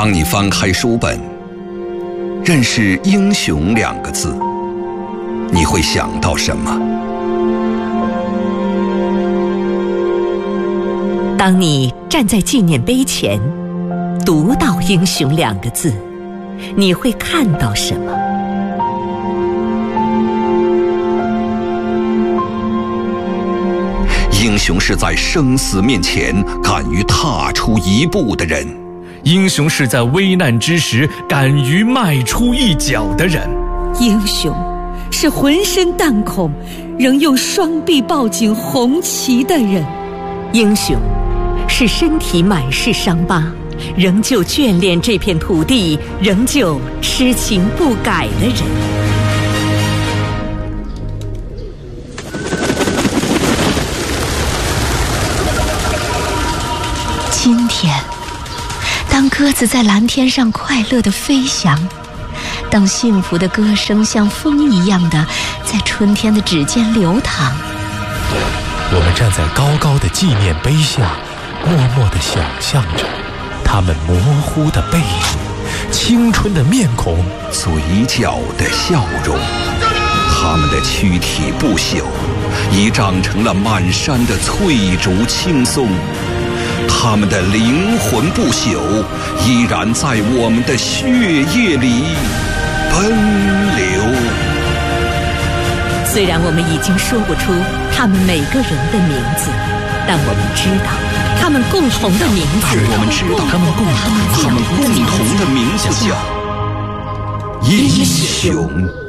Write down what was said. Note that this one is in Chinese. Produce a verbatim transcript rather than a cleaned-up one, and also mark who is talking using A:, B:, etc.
A: 当你翻开书本，认识“英雄”两个字，你会想到什么？
B: 当你站在纪念碑前，读到“英雄”两个字，你会看到什么？
A: 英雄是在生死面前敢于踏出一步的人，
C: 英雄是在危难之时敢于迈出一脚的人，
D: 英雄是浑身弹孔仍用双臂抱紧红旗的人，
B: 英雄是身体满是伤疤仍旧眷恋这片土地，仍旧痴情不改的人。
E: 今天，当鸽子在蓝天上快乐地飞翔，当幸福的歌声像风一样的在春天的指尖流淌，
F: 我们站在高高的纪念碑下，默默地想象着他们模糊的背影，青春的面孔，
A: 嘴角的笑容。他们的躯体不朽，已长成了满山的翠竹青松。他们的灵魂不朽，依然在我们的血液里奔流。
B: 虽然我们已经说不出他们每个人的名字，但我们知道他们共同的名字。
A: 我们知道他们共同他们共同的名字叫英雄。